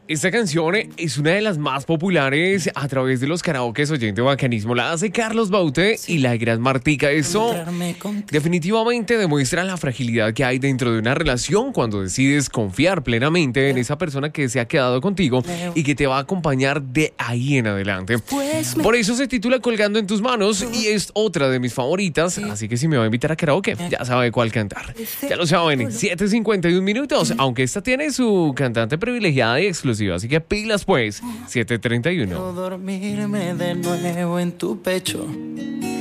Esta canción es una de las más populares a través de los karaokes oyente bacanismo. La hace Carlos Baute y la gran Martica. Eso definitivamente demuestra la fragilidad que hay dentro de una relación cuando decides confiar plenamente en esa persona que se ha quedado contigo y que te va a acompañar de ahí en adelante. Por eso se titula Colgando en tus manos y es otra de mis favoritas. Así que si me va a invitar a karaoke, ya sabe cuál cantar. Ya lo saben, 7:51 minutos. Aunque esta tiene su cantante privilegiada y exclusiva. Así que pilas pues, 7:31. Dormirme de nuevo en tu pecho